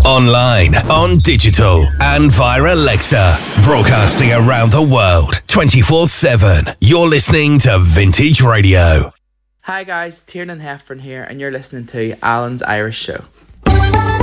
online, on digital, and via Alexa. Broadcasting around the world, 24/7. You're listening to Vintage Radio. Hi guys, Tiernan Heffern here, and you're listening to Alan's Irish Show.